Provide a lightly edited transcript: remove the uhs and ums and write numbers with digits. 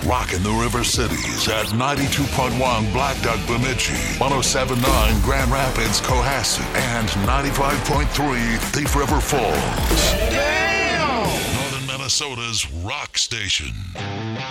rocking the River Cities at 92.1 Black Duck Bemidji, 107.9 Grand Rapids, Cohasset, and 95.3 Thief River Falls. Damn! Northern Minnesota's rock station.